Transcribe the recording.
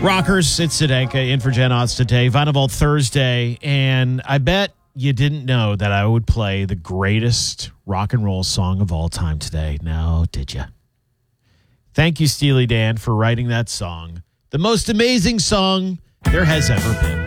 Rockers, it's Zdenka in for Jen Otz today. Vinyl Vault Thursday, and I bet you didn't know that I would play the greatest rock and roll song of all time today. No, did you? Thank you, Steely Dan, for writing that song. The most amazing song there has ever been.